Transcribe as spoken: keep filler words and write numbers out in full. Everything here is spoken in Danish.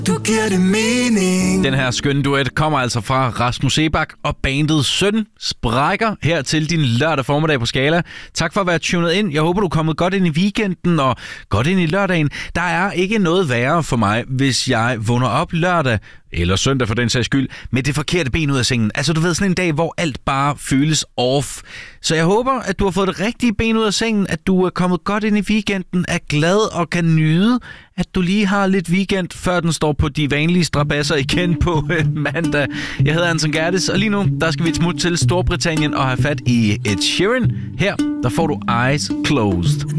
Du giver det mening. Den her skønne duet kommer altså fra Rasmus Seebach og bandet Søn Sprækker her til din lørdag formiddag på Skala. Tak for at være tunet ind. Jeg håber, du er kommet godt ind i weekenden og godt ind i lørdagen. Der er ikke noget værre for mig, hvis jeg vågner op lørdag, eller søndag for den sags skyld, med det forkerte ben ud af sengen. Altså du ved, sådan en dag, hvor alt bare føles off. Så jeg håber, at du har fået det rigtige ben ud af sengen, at du er kommet godt ind i weekenden, er glad og kan nyde, at du lige har lidt weekend, før den står på de vanlige strabasser igen på mandag. Jeg hedder Anton Gerdes, og lige nu, der skal vi et smut til Storbritannien og have fat i Ed Sheeran. Her, der får du Eyes Closed.